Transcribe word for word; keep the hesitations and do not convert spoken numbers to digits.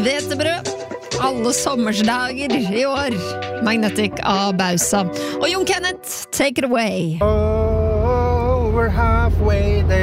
hvetebrød. Alle sommersdager i år. Magnetic av Bausa. Og Jon Kenneth, take it away. Oh, we're halfway there.